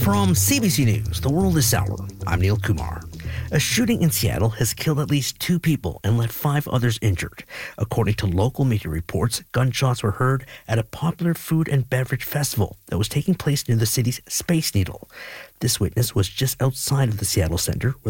From CBC News, The World is Sour, I'm Neil Kumar. A shooting in Seattle has killed at least 2 people and left 5 others injured. According to local media reports, gunshots were heard at a popular food and beverage festival that was taking place near the city's Space Needle. This witness was just outside of the Seattle Center where